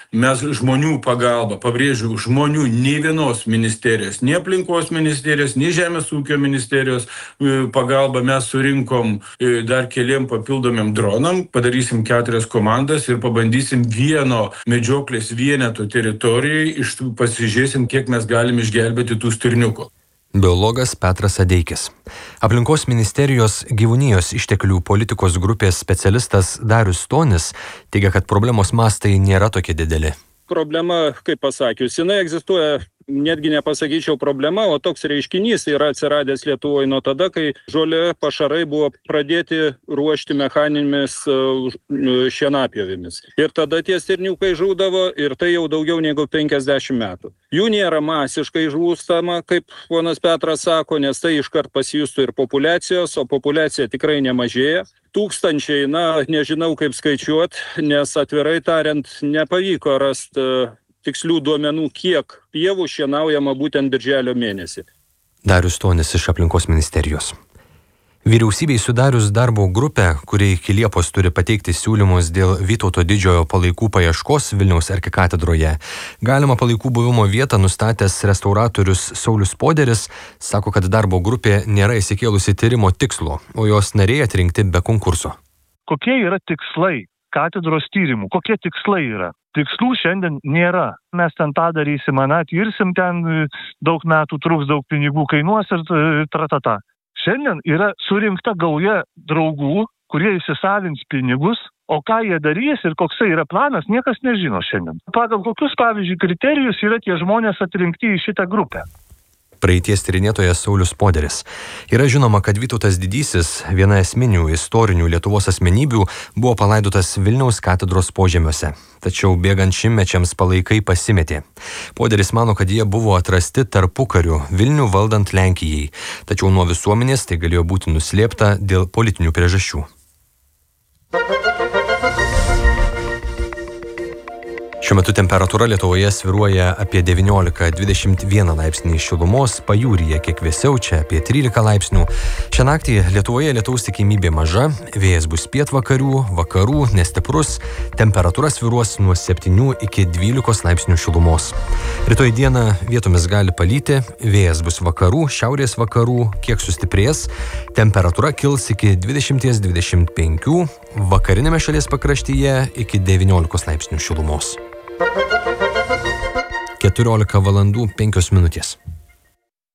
mes žmonių pagalba, pabrėžiu, žmonių, nei vienos ministerijos, nei aplinkos ministerijos, nei žemės ūkio ministerijos pagalba mes surinkom dar keliem papildomiem dronam, padarysim 4 komandas ir pabandysim vieno medžioklės vieneto teritorijai, pasižiūrėsim, kiek mes galim išgelbėti tų stirniukų. Biologas Petras Adeikis. Aplinkos ministerijos gyvūnijos išteklių politikos grupės specialistas Darius Stonis teigia, kad problemos mastai nėra tokie dideli. Problema, kaip pasakius, jinai egzistuoja, netgi nepasakyčiau problema, o toks reiškinys yra atsiradęs Lietuvoje nuo tada, kai žolė pašarai buvo pradėti ruošti mechaninėmis šienapjovėmis. Ir tada tie stirniukai žūdavo ir tai jau daugiau negu 50 metų. Jų nėra masiškai žūstama, kaip ponas Petras sako, nes tai iškart pasijustų ir populiacijos, o populiacija tikrai nemažėja. Tūkstančiai, nežinau kaip skaičiuoti, nes atvirai tariant nepavyko rasti tikslių duomenų, kiek pievų šienaujama būtent birželio mėnesį. Darius Stonis iš aplinkos ministerijos. Vyriausybei sudarius darbo grupę, kuri iki Liepos turi pateikti siūlymus dėl Vytauto Didžiojo palaikų paieškos Vilniaus arkikatedroje, galima palaikų buvimo vietą nustatęs restauratorius Saulius Poderis sako, kad darbo grupė nėra įsikėlusi tyrimo tikslo, o jos nariai atrinkti be konkurso. Kokie yra tikslai katedros tyrimų? Kokie tikslai yra? Tikslų šiandien nėra. Mes ten tą darysim, tirsim ten daug metų, truks daug pinigų, kainuos ir tratata. Šiandien yra surinkta gauja draugų, kurie įsisavins pinigus, o ką jie darys ir koksai yra planas, niekas nežino šiandien. Pagal kokius, pavyzdžiui, kriterijus yra tie žmonės atrinkti į šitą grupę. Praeities tyrinėtojas Saulius Poderis. Yra žinoma, kad Vytautas Didysis, viena esminių istorinių Lietuvos asmenybių, buvo palaidotas Vilniaus katedros požemiuose. Tačiau bėgant šimtmečiams palaikai pasimetė. Poderis mano, kad jie buvo atrasti tarpukariu Vilnių valdant Lenkijai. Tačiau nuo visuomenės tai galėjo būti nuslėpta dėl politinių priežasčių. Šiuo metu temperatūra Lietuvoje svyruoja apie 19-21 laipsnį šilumos, pajūryje kiek vėsiau, čia apie 13 laipsnių. Šią naktį Lietuvoje lietaus tikimybė maža, vėjas bus pietvakarių, vakarų, nestiprus, temperatūra svyruos nuo 7 iki 12 laipsnių šilumos. Rytoj dieną vietomis gali palyti, vėjas bus vakarų, šiaurės vakarų, kiek sustiprės, temperatūra kils iki 20-25, vakarinėme šalies pakraštyje iki 19 laipsnių šilumos. 14 valandų 5 minutės.